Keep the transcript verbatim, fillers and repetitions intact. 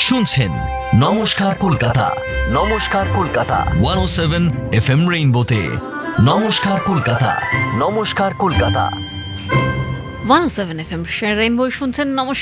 শুনছেন নমস্কার কলকাতা। নমস্কার কলকাতা একশো সাত এফ এম রেইনবোতে। নমস্কার কলকাতা। নমস্কার কলকাতা একশো সাত এফ এম রেইনবো শুনছেন। নমস্কার